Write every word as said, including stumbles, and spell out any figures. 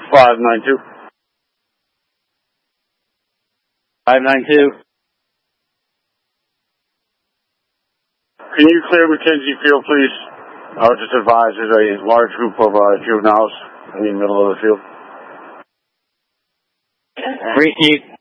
five nine two. five nine two. Can you clear McKenzie Field, please? I was just advised there's a large group of uh, juveniles in the middle of the field. Brief,